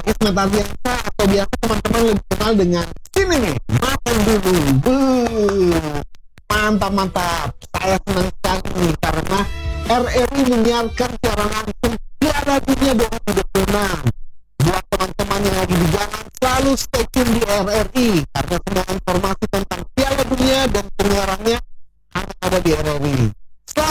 Ismet Ardiansa atau biasa teman-teman lebih kenal dengan ini nih, makan dulu. Mantap. Saya senang sekali karena RRI menyiarkan siaran langsung Piala Dunia 2026. Buat teman-teman yang lagi di jalan, selalu stay tune di RRI karena semua informasi tentang Piala Dunia dan penyiarannya hanya ada di RRI.